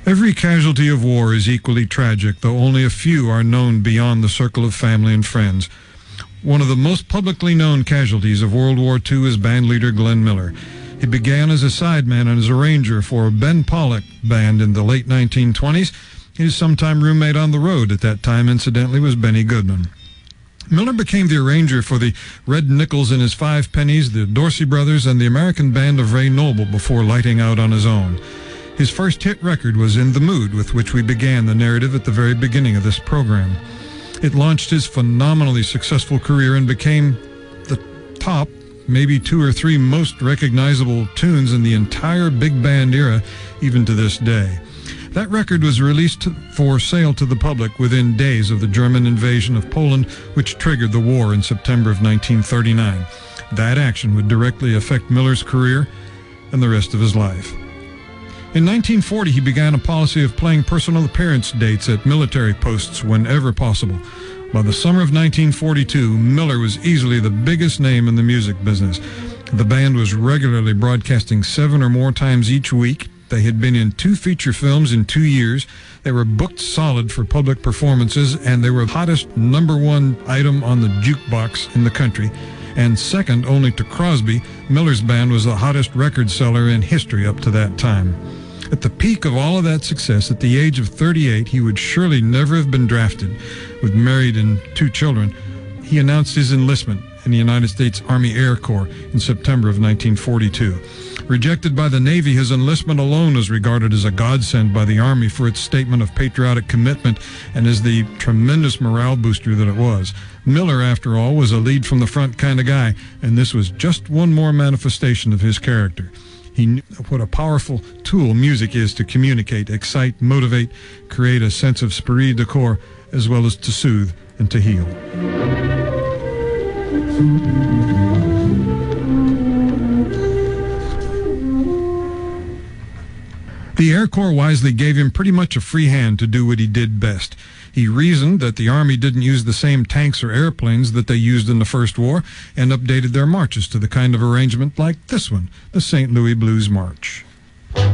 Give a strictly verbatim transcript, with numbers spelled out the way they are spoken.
Every casualty of war is equally tragic, though only a few are known beyond the circle of family and friends. One of the most publicly known casualties of World War Two is bandleader Glenn Miller. He began as a sideman and as arranger for Ben Pollack Band in the late nineteen twenties. His sometime roommate on the road at that time, incidentally, was Benny Goodman. Miller became the arranger for the Red Nichols and his Five Pennies, the Dorsey Brothers, and the American band of Ray Noble before lighting out on his own. His first hit record was In the Mood, with which we began the narrative at the very beginning of this program. It launched his phenomenally successful career and became the top, maybe two or three most recognizable tunes in the entire big band era, even to this day. That record was released for sale to the public within days of the German invasion of Poland, which triggered the war in September of nineteen thirty-nine. That action would directly affect Miller's career and the rest of his life. In nineteen forty, he began a policy of playing personal appearance dates at military posts whenever possible. By the summer of nineteen forty-two, Miller was easily the biggest name in the music business. The band was regularly broadcasting seven or more times each week. They had been in two feature films in two years. They were booked solid for public performances, and they were the hottest number one item on the jukebox in the country. And second only to Crosby, Miller's band was the hottest record seller in history up to that time. At the peak of all of that success, at the age of thirty-eight, he would surely never have been drafted. With married and two children, he announced his enlistment in the United States Army Air Corps in September of nineteen forty-two. Rejected by the Navy, his enlistment alone was regarded as a godsend by the Army for its statement of patriotic commitment and as the tremendous morale booster that it was. Miller, after all, was a lead from the front kind of guy, and this was just one more manifestation of his character. He knew what a powerful tool music is to communicate, excite, motivate, create a sense of esprit de corps, as well as to soothe and to heal. The Air Corps wisely gave him pretty much a free hand to do what he did best. He reasoned that the Army didn't use the same tanks or airplanes that they used in the First War, and updated their marches to the kind of arrangement like this one, the Saint Louis Blues March.